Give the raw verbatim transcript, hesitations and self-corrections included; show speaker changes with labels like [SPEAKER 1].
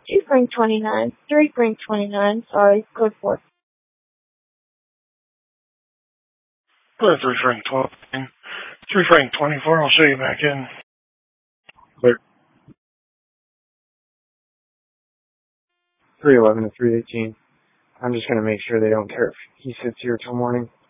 [SPEAKER 1] two Frank twenty-nine, three Frank twenty-nine, sorry, code four.
[SPEAKER 2] Clear three Frank twelve, three Frank twenty-four, I'll show you back in. Clear. three eleven to three eighteen. I'm just going to make sure they don't care if he sits here till morning.